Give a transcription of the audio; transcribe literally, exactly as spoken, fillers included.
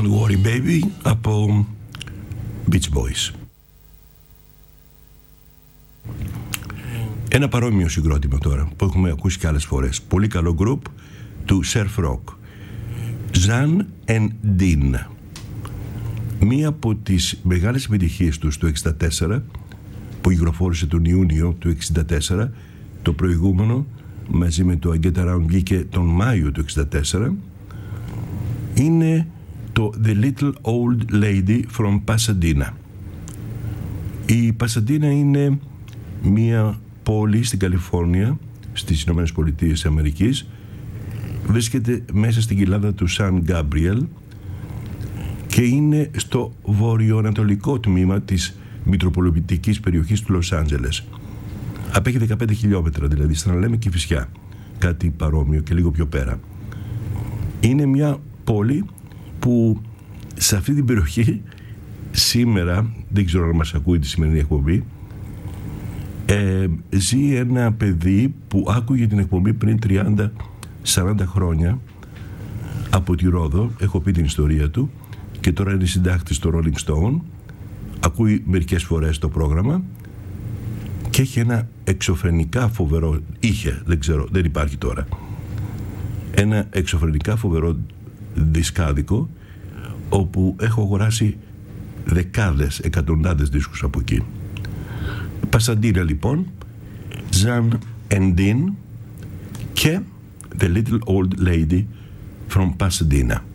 Don't Worry Baby από Beach Boys. Ένα παρόμοιο συγκρότημα τώρα που έχουμε ακούσει και άλλες φορές. Πολύ καλό group του surf rock, Zan and Dean. Μία από τις μεγάλες επιτυχίες τους το εξήντα τέσσερα, που υγροφόρησε τον Ιούνιο του εξήντα τέσσερα, το προηγούμενο μαζί με το I Get Around βγήκε τον Μάιο του εξήντα τέσσερα, είναι το The Little Old Lady from Pasadena. Η Πασαντίνα είναι μία πόλη στην Καλιφόρνια, στις Ηνωμένες Πολιτείες Αμερικής. Βρίσκεται μέσα στην κοιλάδα του Σαν Γκάμπριελ και είναι στο βορειοανατολικό τμήμα της μητροπολιτικής περιοχής του Λος Άντζελες. Απέχει δεκαπέντε χιλιόμετρα, δηλαδή στην να λέμε Κηφισιά, κάτι παρόμοιο και λίγο πιο πέρα. Είναι μια πόλη που σε αυτή την περιοχή σήμερα, δεν ξέρω αν μας ακούει τη σημερινή εκπομπή, ε, ζει ένα παιδί που άκουγε την εκπομπή πριν τριάντα σαράντα χρόνια από τη Ρόδο. Έχω πει την ιστορία του και τώρα είναι συντάκτης στο Rolling Stone. Ακούει μερικές φορές το πρόγραμμα και έχει ένα εξωφρενικά φοβερό, είχε, δεν ξέρω, δεν υπάρχει τώρα, ένα εξωφρενικά φοβερό δισκάδικο όπου έχω αγοράσει δεκάδες, εκατοντάδες δίσκους από εκεί. Πασαντίνα λοιπόν, Zan and Dean και The Little Old Lady from Pasadena.